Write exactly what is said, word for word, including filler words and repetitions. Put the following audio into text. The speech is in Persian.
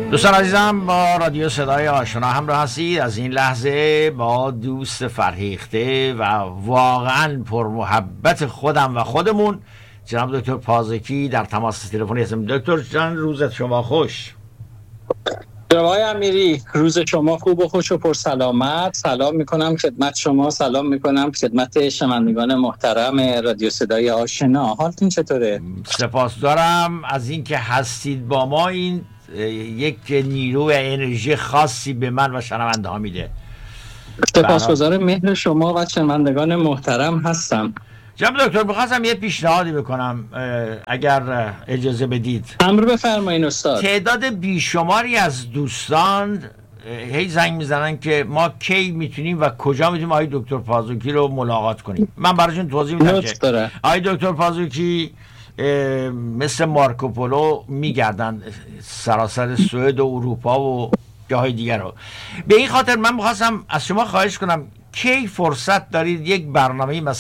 دوستان عزیزم، با رادیو صدای آشنا همراه هستید. از این لحظه با دوست فرهیخته و واقعا پر محبت خودم و خودمون جناب دکتر پازکی در تماس تلفنی هستم. دکتر جان، روزت شما خوش. جناب آقای امیری، روز شما خوب و خوش و پر سلامت. سلام میکنم خدمت شما، سلام میکنم خدمت شنوندگان محترم رادیو صدای آشنا. حالتون چطوره؟ سپاسگزارم از اینکه هستید با ما. این یک نیرو انرژی خاصی به من و شنونده ها میده. سپاسگزار مهر شما و شنوندگان محترم هستم. جناب دکتر، می‌خواستم یه پیشنهادی بکنم اگر اجازه بدید. امر بفرمایید استاد. تعداد بیشماری از دوستان هی زنگ میزنن که ما کی میتونیم و کجا میتونیم آقای دکتر پازکی رو ملاقات کنیم. من براشون توضیح میدم که آقای دکتر پازکی مثل مارکوپولو میگردن سراسر سوئد و اروپا و جاهای دیگر رو. به این خاطر من میخواستم از شما خواهش کنم کی فرصت دارید یک برنامه مثلا